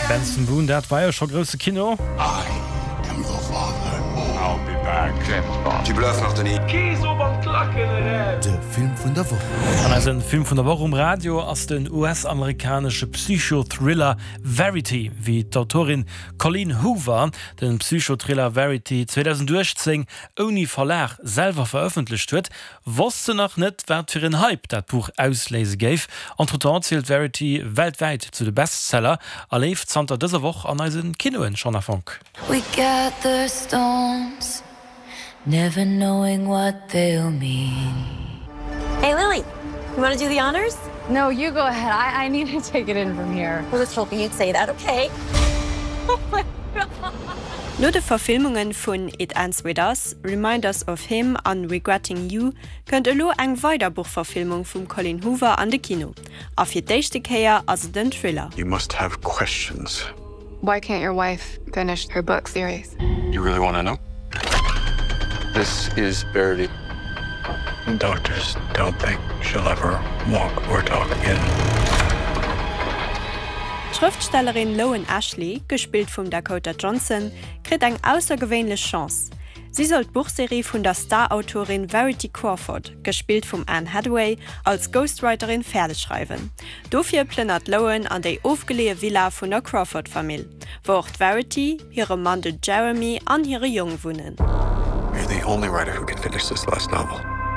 Benson Boone, dat war ja schon große Kino. I am your father. I'll be back, James Bond. Tu bluffes, Anthony. De Film vun der Woche. An als ein Film von der Woche Radio aus den US-amerikanische Psychothriller Verity, wie die Autorin Colleen Hoover den Psychothriller Verity 2010 ohne Verlag selber veröffentlicht wird, wusste noch nicht, wer für ein Hype das Buch auslesen gave. Entretant zählt Verity weltweit zu den Bestseller, erlebt Santa dieser Woche an unseren Kinoen schon davon. We gather storms, never knowing what they'll mean. Hey, Lily, you want to do the honors? No, you go ahead. I need to take it in from here. I was hoping you'd say that, okay? No de Verfilmungen vun It Ends With Us, Reminders of Him an Regretting You kënnt lo eng Weiterbuchverfilmung vum Colleen Hoover an de Kino. A fir d'échte Käier as den Thriller. You must have questions. Why can't your wife finish her book series? You really want to know? This is Verity. Doctors don't think she'll ever walk or talk again. Schriftstellerin Lowen Ashley, gespielt vum Dakota Johnson, krit eng aussergewéinlech Chance. Sie soll Buchserie vun der Star-Autorin Verity Crawford, gespielt vum Anne Hathaway, als Ghostwriterin fertigschreiben. Dofir plennert Lowen an déi ofgelee Villa vun der Crawford-Familie, wo auch Verity, ihre Mann Jeremy an ihre Jung wohnen. You're the only writer who can finish this last novel.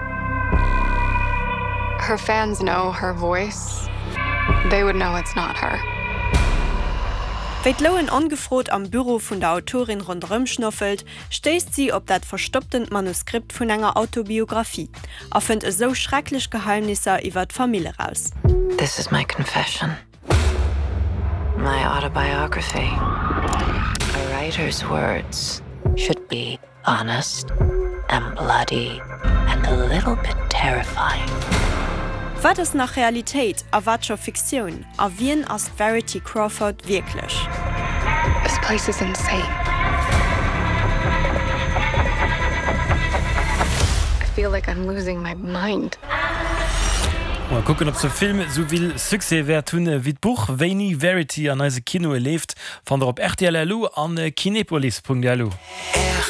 Her fans know her voice. They would know it's not her. Wéit Lowen angefrot am Büro vun der Autorin rondrëm schnoffelt, stéist sie op dat verstoppten Manuskript vun enger Autobiografie, a fënnt e so schrecklech Geheimnisser iwwer d'Familie raus. This is my confession. My autobiography. A writer's words should be honest and bloody and a little bit terrifying. Wat es nach Realität a watscher Fiktion, a wien as Verity Crawford wirklich? This place is insane. I feel like I'm losing my mind. Mal gucken, ob der Film so viel Succès wert tun wie das Buch Veiny Verity an unsere Kino erlebt, von der op RTL an kinepolis.lu.